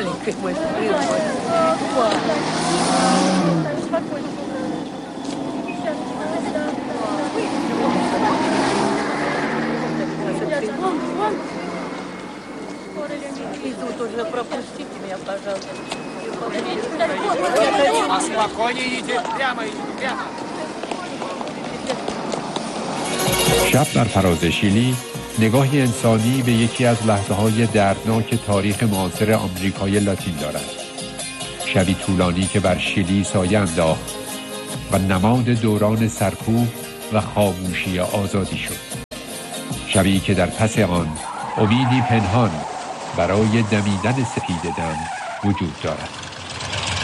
маленькой мой сын мой. И тут уже пропустите меня, пожалуйста. Спокойнее идите, прямо идите, прямо. شب در فراز شیلی نگاهی انسانی به یکی از لحظه‌های دردناک تاریخ معاصر آمریکای لاتین دارد. شبی طولانی که بر شیلی سایه انداخت و نماد دوران سرکوب و خاموشی آزادی شد. شبی که در پس آن امیدی پنهان برای دمیدن سپید دم وجود دارد.